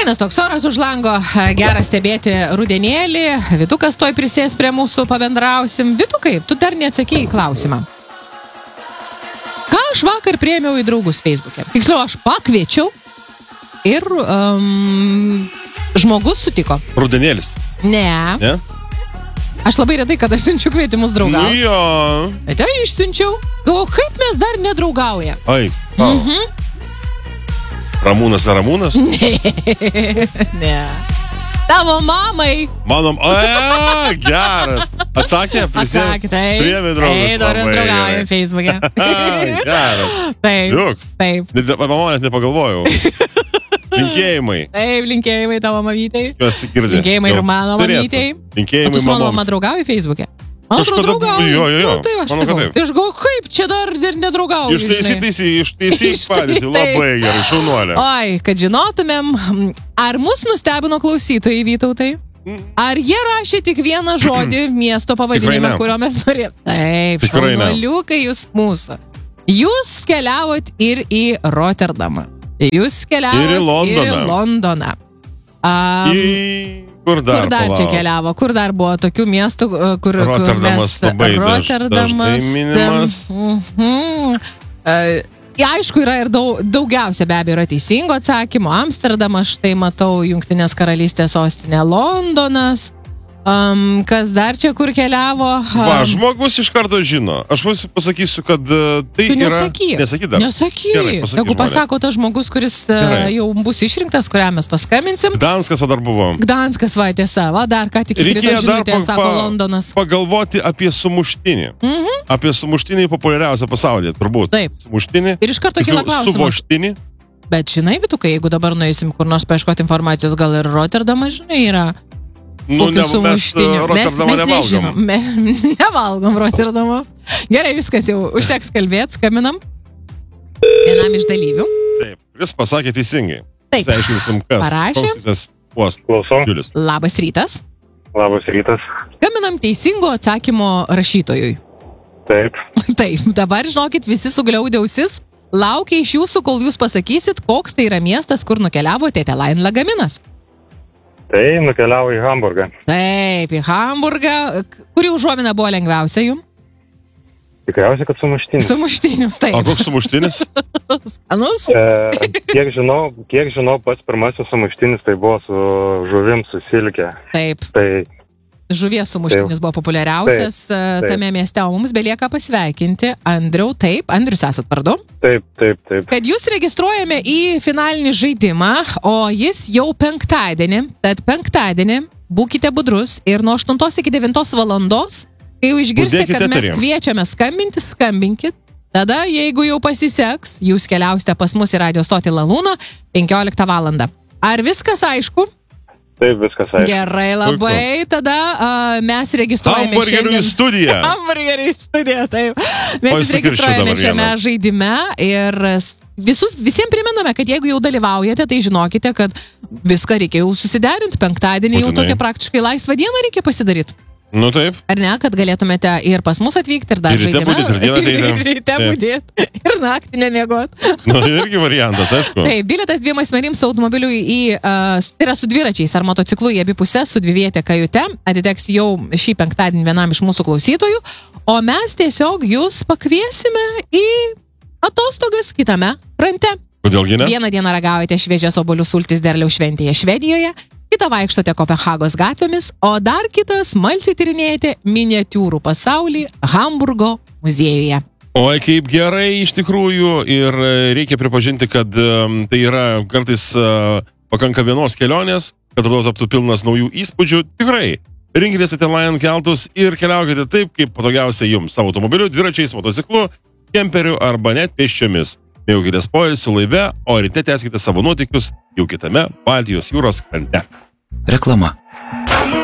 Fainas toks oras už lango, geras stebėti rudenėlį. Vytukas toj prisės prie mūsų, pabendrausim. Vytukai, tu dar neatsakėjai į klausimą. Ką aš vakar priėmiau į draugus Facebook'e? Tiksliau, aš pakviečiau ir žmogus sutiko. Rudenėlis. Ne? Aš labai retai, kad aš siunčiu kvietimus draugauti. Jo. Bet tai išsiunčiau. Galvoju, kaip mes dar nedraugauja. Ai, Ramūnas ar Ramūnas? Ne. Tavo mamai. Mano, geras. Atsakė, Atsakė, taip. Priėmė draugus. Taip, dar draugauja Facebook'e. Geras. Taip. Liuks. Taip. Mama net nepagalvojau. Linkėjimai. Taip, linkėjimai tavo mamytei. Kas girdė? Linkėjimai ir mano mamytei. Linkėjimai mamoms. Tu su mano mama mamoms. draugauji Facebook'e? Kažkada draugauji. jo. Tai aš Manau, kad sakau. taip. Tai aš galvoju, kaip čia dar nedraugauju. Ištaisy padėtį. Labai gerai, šaunuolė. Oi, kad žinotumėm, ar mus nustebino klausytojai, Vytautai? Ar jie rašė tik vieną žodį miesto pavadinime, kurio mes norėjome? Taip, šaunuoliukai jūs mūsų. Jūs keliavot ir į Rotterdamą. Jūs keliavot ir į Londoną. Kur dar čia keliavo? Kur dar buvo tokių miestų, kur Rotterdamas labai dažnai minimas. Aišku, yra ir daugiausia be abejo yra teisingo atsakymo. Amsterdamas, štai matau, Jungtinės karalystės sostinė Londonas. Kas dar čia kur keliavo? Žmogus iš karto žino. Aš pasakysiu, kad tai tu yra... Nesakyk. Gerai, jeigu pasako tas žmogus, kuris jau bus išrinktas, kuriam mes paskambinsim. Gdanskas dar buvo. Gdanskas Vatėsa. Dar ką tik įkrito žinutė, sako Londonas. Pagalvoti apie sumuštinį. Apie sumuštinį populiariausią pasaulyje, turbūt. Taip. Sumuštinį. Ir iš karto kila klausimas. Suvoštinį. Bet žinai, Vytukai, jeigu dabar nueisim kur nors paieškoti informacijos, gal ir Rotterdamas, žinai, yra... Mes Rotterdamą nevalgom. Nevalgom Rotterdamo. Gerai, viskas jau. Užteks kalbėti, skambinam. Vienam iš dalyvių. Taip, jis pasakė teisingai. Taip. Aiškinsim, kas. Parašė. Klausau. Julius. Labas rytas. Labas rytas. Skambinam teisingo atsakymo rašytojui. Taip. Taip, dabar žinokit, visi sugliaudė ausis. Laukia iš jūsų, kol jūs pasakysit, koks tai yra miestas, kur nukeliavo Tėtė Lain lagaminas. Tai nukeliavo į Hamburgą. Taip, į Hamburgą. Kuri užuomina buvo lengviausia jums? Tikriausiai, kad sumuštinis. Sumuštinis, taip. O koks sumuštinis? Skanus? Kiek žinau, pats pirmasis sumuštinis tai buvo su žuvim, su silke. Taip. Tai... Žuvies sumuštinis buvo populiariausias tame mieste, o mums belieka pasveikinti Andriau. Taip, Andrius esat, vardu? Taip. Kad jūs registruojame į finalinį žaidimą, o jis jau penktadienį. Tad penktadienį būkite budrus ir nuo 8 iki 9 valandos, kai jau išgirsite, kad mes kviečiame skambinti, skambinkit. Tada, jeigu jau pasiseks, jūs keliausite pas mus į radio stotį Lalūną 15 valandą. Ar viskas aišku? Taip, viskas aišku. Gerai, labai. Tada mes registruojame Hamburgerių studija. Hamburgerių studija, taip. Mes registruojame šiame žaidime ir visiems primename, kad jeigu jau dalyvaujate, tai žinokite, kad viską reikia jau susiderinti. Penktadienį jau tokia praktiškai laisvą dieną reikia pasidaryti. Nu taip. Ar ne, kad galėtumėte ir pas mus atvykti, ir dar žaidime. Ir ryte budėti, ir naktį nemiegoti. Nu, irgi variantas, aišku. Taip, bilietas 2 asmenims automobiliu tai yra su dviračiais ar motociklu į abi pusės, su dviviete kajute, atiteks jau šį penktadienį vienam iš mūsų klausytojų, o mes tiesiog jūs pakviesime į atostogas kitame krante. Kodėlgi ne? Vieną dieną ragaujate šviežias obuolių sultis derliaus šventėje Švedijoje, kitą vaikštote Kopenhagos gatvėmis, o dar kitas smalsiai tyrinėjate miniatiūrų pasaulį Hamburgo muziejuje. Oi, kaip gerai iš tikrųjų ir reikia pripažinti, kad tai yra kartais pakanka vienos kelionės, kad rodo taptų pilnas naujų įspūdžių. Tikrai, rinkitės Tėtė Lain keltus ir keliaukite taip, kaip patogiausia jums savo automobiliu, dviračiais, motociklu, kemperiu arba net pėsčiomis. Mėgaukitės poilsiu laive, o ryte tęskite savo nuotykius jau kitame Baltijos jūros krante. Reklama.